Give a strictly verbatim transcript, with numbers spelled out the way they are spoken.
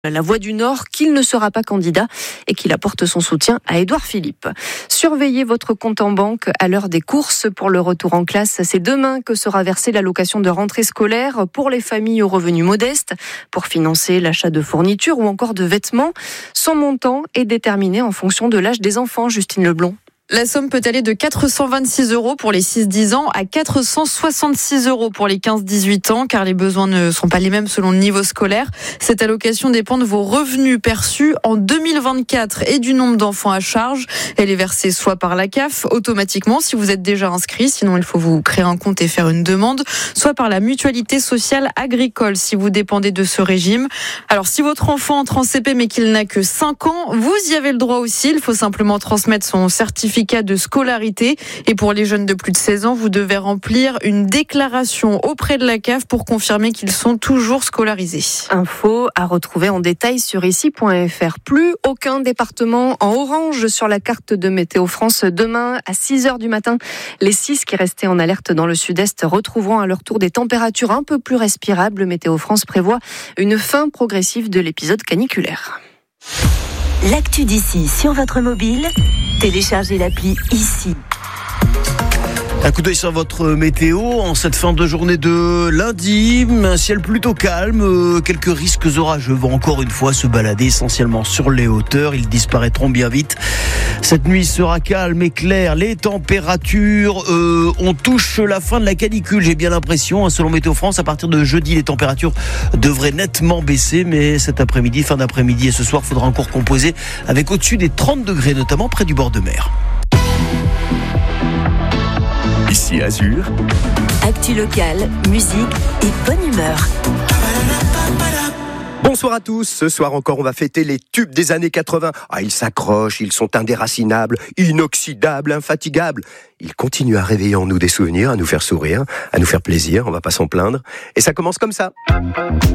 La Voix du Nord qu'il ne sera pas candidat et qu'il apporte son soutien à Édouard Philippe. Surveillez votre compte en banque à l'heure des courses pour le retour en classe. C'est demain que sera versée l'allocation de rentrée scolaire pour les familles aux revenus modestes, pour financer l'achat de fournitures ou encore de vêtements. Son montant est déterminé en fonction de l'âge des enfants, Justine Leblond. La somme peut aller de quatre cent vingt-six euros pour les six dix ans à quatre cent soixante-six euros pour les quinze dix-huit ans, car les besoins ne sont pas les mêmes selon le niveau scolaire. Cette allocation dépend de vos revenus perçus en deux mille vingt-quatre et du nombre d'enfants à charge. Elle est versée soit par la C A F, automatiquement si vous êtes déjà inscrit, sinon il faut vous créer un compte et faire une demande, soit par la mutualité sociale agricole si vous dépendez de ce régime. Alors si votre enfant entre en C P mais qu'il n'a que cinq ans, vous y avez le droit aussi. Il faut simplement transmettre son certificat de scolarité. Et pour les jeunes de plus de seize ans, vous devez remplir une déclaration auprès de la C A F pour confirmer qu'ils sont toujours scolarisés. Info à retrouver en détail sur ici point f r. Plus aucun département en orange sur la carte de Météo France. Demain, à six heures du matin, les six qui restaient en alerte dans le sud-est retrouveront à leur tour des températures un peu plus respirables. Météo France prévoit une fin progressive de l'épisode caniculaire. L'actu d'ici sur votre mobile, téléchargez l'appli ici. Un coup d'œil sur votre météo en cette fin de journée de lundi. Un ciel plutôt calme, quelques risques orageux vont encore une fois se balader essentiellement sur les hauteurs. Ils disparaîtront bien vite. Cette nuit sera calme et claire. Les températures, euh, on touche la fin de la canicule, j'ai bien l'impression. Selon Météo France, à partir de jeudi, les températures devraient nettement baisser. Mais cet après-midi, fin d'après-midi et ce soir, il faudra encore composer avec au-dessus des trente degrés, notamment près du bord de mer. Ici Azur. Actu locale, musique et bonne humeur. Bonsoir à tous. Ce soir encore, on va fêter les tubes des années quatre-vingts. Ah, ils s'accrochent, ils sont indéracinables, inoxydables, infatigables. Ils continuent à réveiller en nous des souvenirs, à nous faire sourire, à nous faire plaisir, on va pas s'en plaindre. Et ça commence comme ça.